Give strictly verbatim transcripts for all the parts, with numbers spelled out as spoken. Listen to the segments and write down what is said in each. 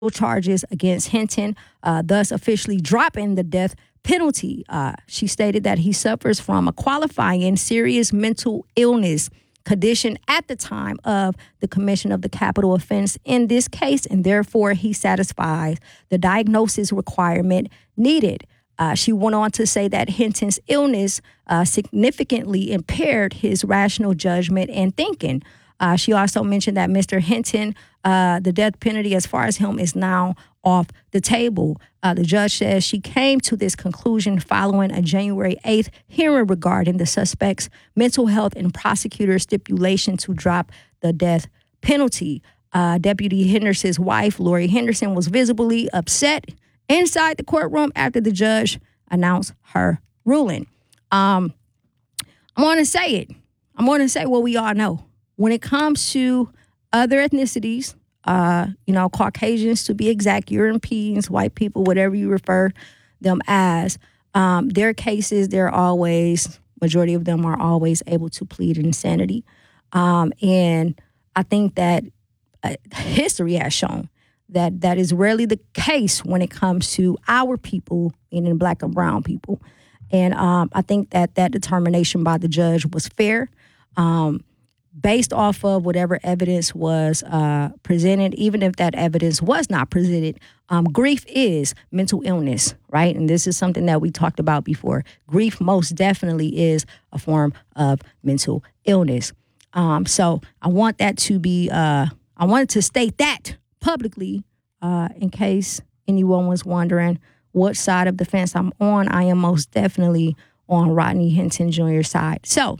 charges against Hinton, uh, thus officially dropping the death penalty. Uh, she stated that he suffers from a qualifying serious mental illness condition at the time of the commission of the capital offense in this case, and therefore he satisfies the diagnosis requirement needed. Uh, she went on to say that Hinton's illness uh, significantly impaired his rational judgment and thinking. Uh, she also mentioned that Mister Hinton, uh, the death penalty as far as him is now off the table. Uh, the judge says she came to this conclusion following a January eighth hearing regarding the suspect's mental health and prosecutor's stipulation to drop the death penalty. Uh, Deputy Henderson's wife, Lori Henderson, was visibly upset inside the courtroom after the judge announced her ruling. Um, I'm going to say it. I'm going to say what we all know. When it comes to other ethnicities, uh, you know, Caucasians to be exact, Europeans, white people, whatever you refer them as, um, their cases, they're always, majority of them are always able to plead insanity. Um, and I think that uh, history has shown that that is rarely the case when it comes to our people, meaning black and brown people. And um, I think that that determination by the judge was fair. Um, based off of whatever evidence was uh, presented, even if that evidence was not presented, um, grief is mental illness, right? And this is something that we talked about before. Grief most definitely is a form of mental illness. Um, so I want that to be, uh, I wanted to state that publicly uh, in case anyone was wondering what side of the fence I'm on. I am most definitely on Rodney Hinton Junior's side. So,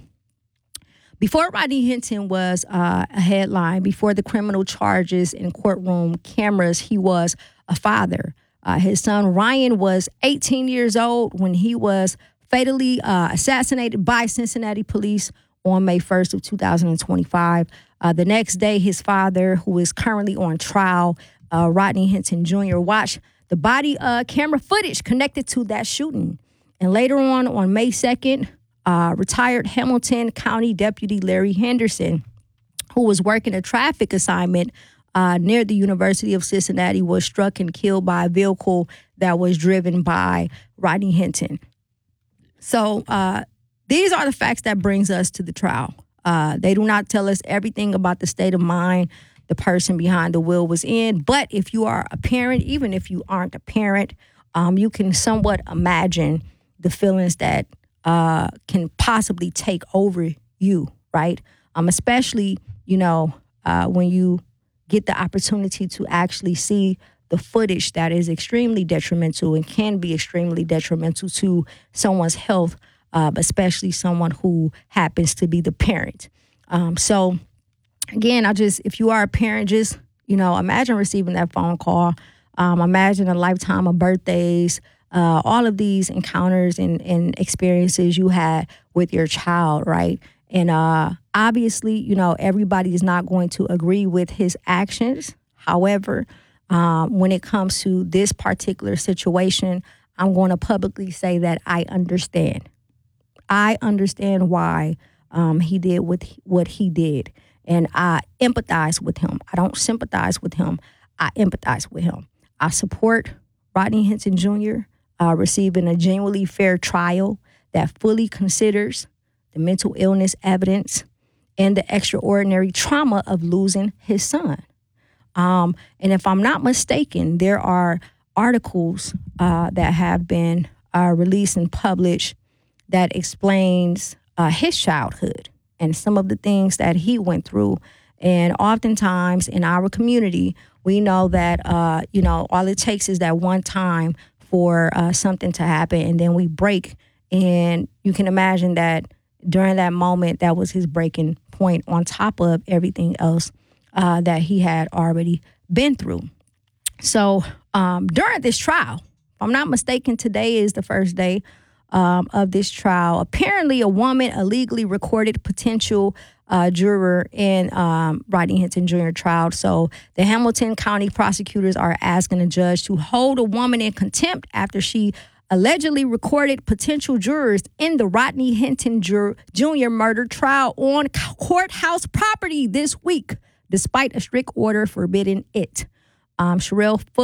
before Rodney Hinton was uh, a headline, before the criminal charges and courtroom cameras, he was a father. Uh, his son Ryan was eighteen years old when he was fatally uh, assassinated by Cincinnati police on May first of two thousand twenty-five. Uh, the next day, his father, who is currently on trial, uh, Rodney Hinton Junior, watched the body uh, camera footage connected to that shooting. And later on, on May second, Uh, retired Hamilton County Deputy Larry Henderson, who was working a traffic assignment uh, near the University of Cincinnati, was struck and killed by a vehicle that was driven by Rodney Hinton. So uh, these are the facts that brings us to the trial. Uh, they do not tell us everything about the state of mind the person behind the wheel was in. But if you are a parent, even if you aren't a parent, um, you can somewhat imagine the feelings that Uh, can possibly take over you, right? Um, especially, you know, uh, when you get the opportunity to actually see the footage that is extremely detrimental and can be extremely detrimental to someone's health, uh, especially someone who happens to be the parent. Um, so, again, I just, if you are a parent, just, you know, imagine receiving that phone call. Um, imagine a lifetime of birthdays, Uh, all of these encounters and, and experiences you had with your child, right? And uh, obviously, you know, everybody is not going to agree with his actions. However, um, when it comes to this particular situation, I'm going to publicly say that I understand. I understand why um, he did what he, what he did. And I empathize with him. I don't sympathize with him. I empathize with him. I support Rodney Hinton Junior Uh, receiving a genuinely fair trial that fully considers the mental illness evidence and the extraordinary trauma of losing his son. Um, and if I'm not mistaken, there are articles uh, that have been uh, released and published that explains uh, his childhood and some of the things that he went through. And oftentimes in our community, we know that, uh, you know, all it takes is that one time for uh, something to happen, and then we break. And you can imagine that during that moment, that was his breaking point on top of everything else uh, that he had already been through. So um, during this trial, if I'm not mistaken, today is the first day um, of this trial. Apparently, a woman illegally recorded potential Uh, juror in um, Rodney Hinton Junior trial. So the Hamilton County prosecutors are asking the judge to hold a woman in contempt after she allegedly recorded potential jurors in the Rodney Hinton Junior murder trial on courthouse property this week, despite a strict order forbidding it. Um, Sherelle